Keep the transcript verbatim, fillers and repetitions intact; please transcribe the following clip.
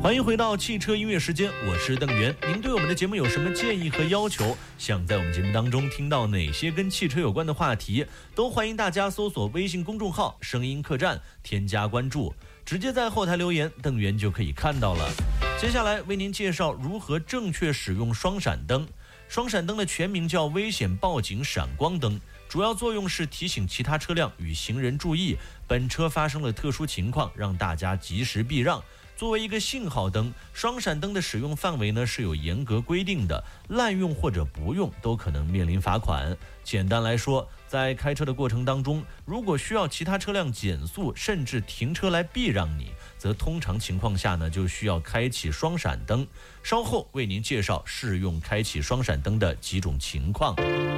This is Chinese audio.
欢迎回到汽车音乐时间，我是邓源。您对我们的节目有什么建议和要求？想在我们节目当中听到哪些跟汽车有关的话题，都欢迎大家搜索微信公众号声音客栈，添加关注，直接在后台留言，邓源就可以看到了。接下来为您介绍如何正确使用双闪灯。双闪灯的全名叫危险报警闪光灯，主要作用是提醒其他车辆与行人注意，本车发生了特殊情况，让大家及时避让。作为一个信号灯，双闪灯的使用范围呢是有严格规定的，滥用或者不用都可能面临罚款。简单来说，在开车的过程当中，如果需要其他车辆减速甚至停车来避让你，则通常情况下呢就需要开启双闪灯。稍后为您介绍适用开启双闪灯的几种情况。